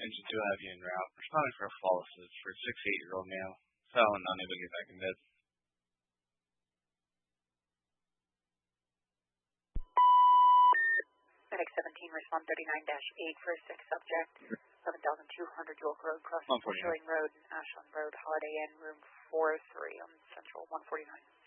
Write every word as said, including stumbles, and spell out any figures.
engine two heavy en route. Responding for a fall assist for a six to eight year old male. Fell and unable to get back in bed. Medic seventeen, respond thirty-nine dash eight for a sick subject. eleven thousand two hundred York Road, crossing Shilling Road and Ashland Road, Holiday Inn, room four three on Central one forty-nine.